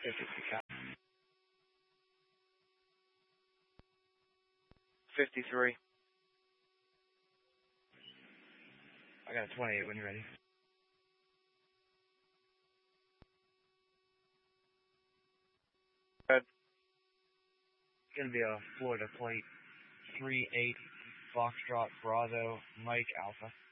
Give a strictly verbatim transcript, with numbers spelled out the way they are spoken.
fifty-three. I got a twenty-eight when you're ready. Good. It's going to be a Florida plate three eight Foxtrot Bravo Mike Alpha.